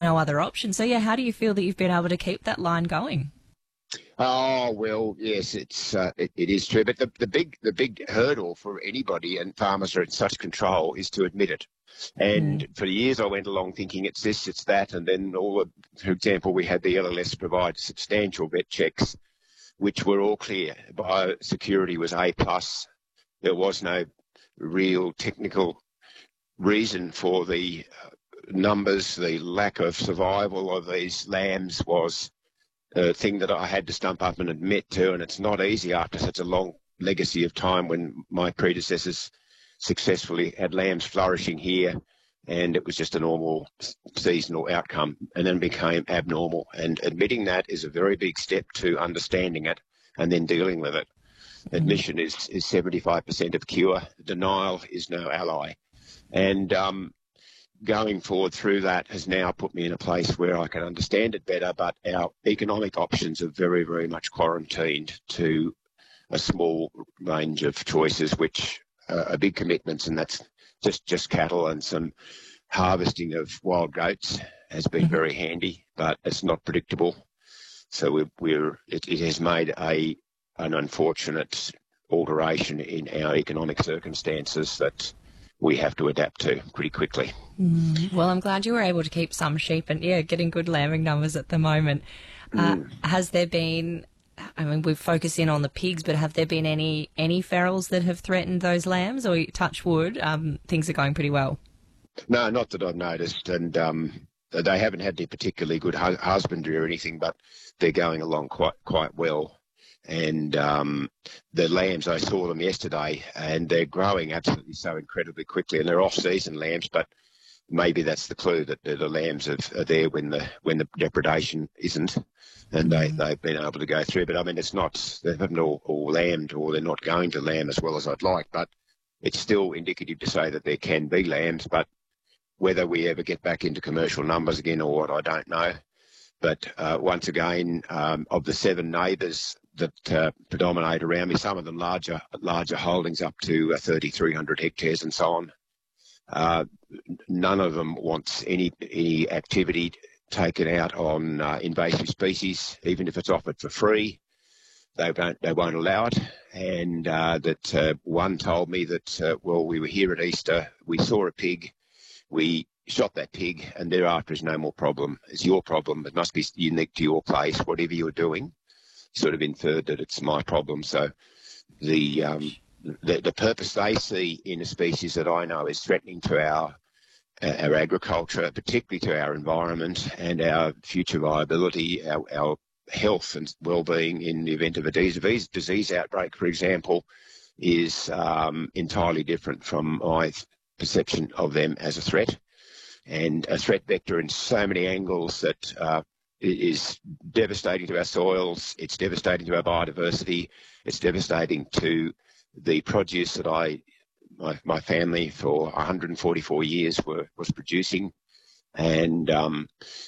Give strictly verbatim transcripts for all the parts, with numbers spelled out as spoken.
no other option. So, yeah, how do you feel that you've been able to keep that line going? Oh well, yes, it's uh, it, it is true. But the, the big the big hurdle for anybody, and farmers are in such control, is to admit it. And Mm. for years, I went along thinking it's this, it's that, and then all. The, for example, we had the L L S provide substantial vet checks, which were all clear. Biosecurity was A plus. There was no real technical reason for the uh, numbers. The lack of survival of these lambs was a thing that I had to stump up and admit to, and it's not easy after such a long legacy of time when my predecessors successfully had lambs flourishing here, and it was just a normal seasonal outcome and then became abnormal. And admitting that is a very big step to understanding it and then dealing with it. Admission is, is seventy-five percent of cure. Denial is no ally. And um, going forward through that has now put me in a place where I can understand it better, but our economic options are very, very much quarantined to a small range of choices, which are big commitments, and that's just, just cattle, and some harvesting of wild goats has been Mm-hmm. very handy, but it's not predictable. So we're, we're it, it has made a an unfortunate alteration in our economic circumstances that we have to adapt to pretty quickly. Mm. Well, I'm glad you were able to keep some sheep and, yeah, getting good lambing numbers at the moment. Uh, Mm. Has there been, I mean, we've focused in on the pigs, but have there been any any ferals that have threatened those lambs, or touch wood, um, things are going pretty well? No, not that I've noticed, and um, they haven't had any particularly good hu- husbandry or anything, but they're going along quite quite well. And um, the lambs, I saw them yesterday, and they're growing absolutely so incredibly quickly. And they're off-season lambs, but maybe that's the clue that the, the lambs are, are there when the when the depredation isn't, and they, they've been able to go through. But, I mean, it's not, they haven't all, all lambed, or they're not going to lamb as well as I'd like, but it's still indicative to say that there can be lambs. But whether we ever get back into commercial numbers again or what, I don't know. But uh, once again, um, of the seven neighbours that uh, predominate around me, some of them larger larger holdings up to uh, thirty-three hundred hectares and so on, uh, none of them wants any any activity taken out on uh, invasive species, even if it's offered for free. They won't, they won't allow it. And uh, that uh, one told me that, uh, well, we were here at Easter, we saw a pig, we shot that pig, and thereafter is no more problem. It's your problem. It must be unique to your place, whatever you're doing. Sort of inferred that it's my problem. So the, um, the the purpose they see in a species that I know is threatening to our our agriculture, particularly to our environment and our future viability, our, our health and well-being in the event of a disease, disease outbreak, for example, is um, entirely different from my perception of them as a threat, and a threat vector in so many angles that uh, is devastating to our soils, it's devastating to our biodiversity, it's devastating to the produce that I, my, my family for one hundred forty-four years were, was producing. And um,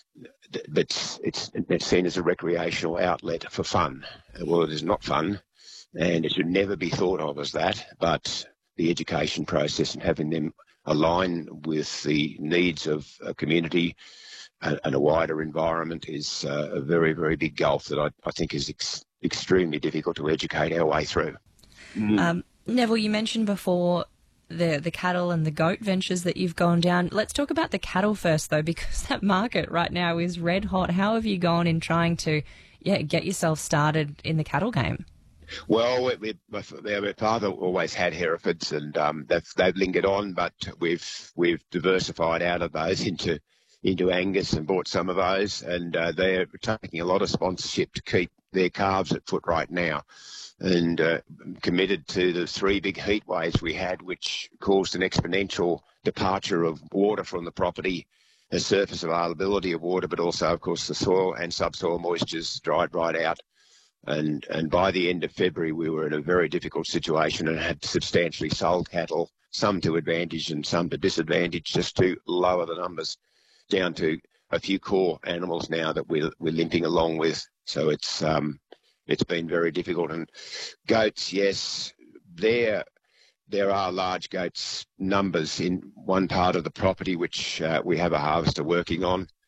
th- but it's, it's seen as a recreational outlet for fun. Well, it is not fun, and it should never be thought of as that, but the education process and having them align with the needs of a community and, and a wider environment is uh, a very, very big gulf that I, I think is ex- extremely difficult to educate our way through. Mm. Um, Neville, you mentioned before the the cattle and the goat ventures that you've gone down. Let's talk about the cattle first, though, because that market right now is red hot. How have you gone in trying to yeah, get yourself started in the cattle game? Well, we, we, my, my father always had Herefords, and um, they've, they've lingered on, but we've we've diversified out of those into into Angus and bought some of those, and uh, they're taking a lot of sponsorship to keep their calves at foot right now, and uh, committed to the three big heat waves we had, which caused an exponential departure of water from the property, the surface availability of water, but also, of course, the soil and subsoil moistures dried right out. And and by the end of February, we were in a very difficult situation and had substantially sold cattle, some to advantage and some to disadvantage, just to lower the numbers down to a few core animals now that we're, we're limping along with. So it's um, it's been very difficult. And goats, yes, there there are large goats numbers in one part of the property, which uh, we have a harvester working on.